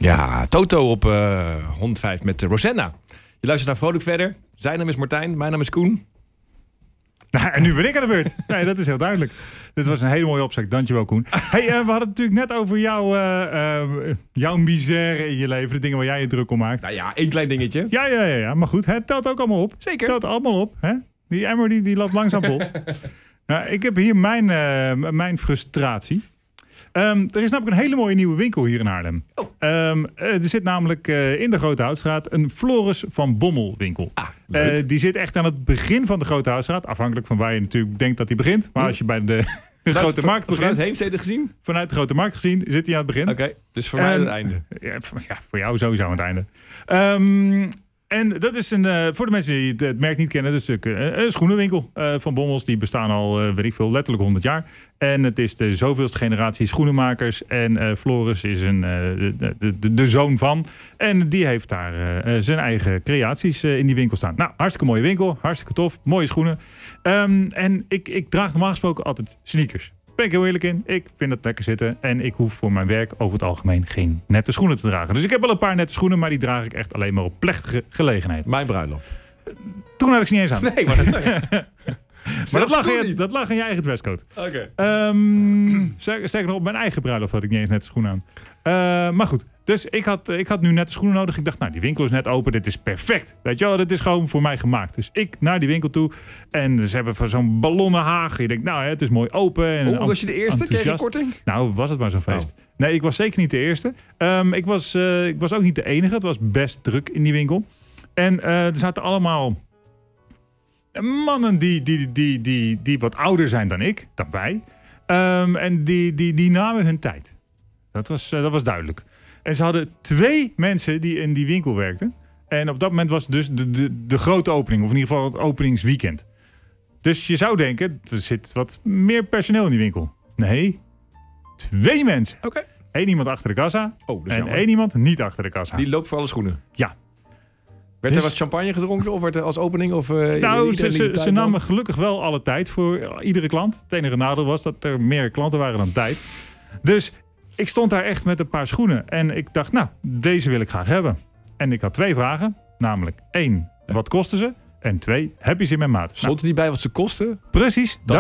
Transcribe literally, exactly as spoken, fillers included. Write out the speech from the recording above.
Ja, Toto op uh, honderd vijf met uh, Rosanna. Je luistert naar Vrolijk Verder. Zijn naam is Martijn, mijn naam is Koen. Nou, en nu ben ik aan de beurt. Nee, dat is heel duidelijk. Dit was een hele mooie opzet. Dankjewel, Koen. Hey, uh, we hadden het natuurlijk net over jou, uh, uh, jouw misère in je leven. De dingen waar jij je druk om maakt. Nou ja, één klein dingetje. Ja, ja, ja, ja. Maar goed, het telt ook allemaal op. Zeker. Het telt allemaal op. Hè? Die emmer die, die loopt langzaam vol. Nou, ik heb hier mijn, uh, mijn frustratie. Um, er is namelijk een hele mooie nieuwe winkel hier in Haarlem. Oh. Um, er zit namelijk uh, in de Grote Houtstraat een Floris van Bommel winkel. Ah, uh, die zit echt aan het begin van de Grote Houtstraat. Afhankelijk van waar je natuurlijk denkt dat die begint. Maar als je bij de vanuit, Grote Markt begint... Vanuit Heemstede gezien? Vanuit de Grote Markt gezien zit hij aan het begin. Oké, okay, dus voor mij aan het einde. Ja, ja, voor jou sowieso aan het einde. Um, En dat is een, uh, voor de mensen die het, het merk niet kennen, dus een uh, schoenenwinkel uh, van Bommels. Die bestaan al, uh, weet ik veel, letterlijk honderd jaar. En het is de zoveelste generatie schoenenmakers. En uh, Floris is een, uh, de, de, de, de zoon van. En die heeft daar uh, zijn eigen creaties uh, in die winkel staan. Nou, hartstikke mooie winkel, hartstikke tof, mooie schoenen. Um, en ik, ik draag normaal gesproken altijd sneakers. Ben ik heel eerlijk in. Ik vind dat lekker zitten. En ik hoef voor mijn werk over het algemeen geen nette schoenen te dragen. Dus ik heb wel een paar nette schoenen, maar die draag ik echt alleen maar op plechtige gelegenheid. Mijn bruiloft. Toen had ik ze niet eens aan. Nee, maar dat zeg Maar dat lag, je, dat lag in je eigen dresscode. Oké. Okay. Um, sterker nog, op mijn eigen bruiloft had ik niet eens nette schoenen aan. Uh, maar goed, dus ik had, ik had nu nette schoenen nodig. Ik dacht, nou, die winkel is net open. Dit is perfect. Weet je wel, dit is gewoon voor mij gemaakt. Dus ik naar die winkel toe. En ze hebben van zo'n ballonnenhaag. Je denkt, nou, het is mooi open. En oh, was je de eerste? Kreeg je korting? Nou, was het maar zo'n feest. Oh. Nee, ik was zeker niet de eerste. Um, ik, was, uh, ik was ook niet de enige. Het was best druk in die winkel. En uh, er zaten allemaal mannen die, die, die, die, die wat ouder zijn dan ik, dan wij. Um, en die, die, die namen hun tijd. Dat was, uh, dat was duidelijk. En ze hadden twee mensen die in die winkel werkten. En op dat moment was het dus de, de, de grote opening. Of in ieder geval het openingsweekend. Dus je zou denken, er zit wat meer personeel in die winkel. Nee, twee mensen. Oké. Okay. Eén iemand achter de kassa. Oh, en één iemand niet achter de kassa. Die loopt voor alle schoenen? Ja. Werd dus, er wat champagne gedronken of werd er als opening? Of, uh, nou, ze, ze, ze namen gelukkig wel alle tijd voor iedere klant. Het enige nadeel was dat er meer klanten waren dan tijd. Dus ik stond daar echt met een paar schoenen. En ik dacht, nou, deze wil ik graag hebben. En ik had twee vragen. Namelijk, één, wat kosten ze? En twee, heb je ze in mijn maat? Stond er niet bij wat ze kosten? Precies. Dat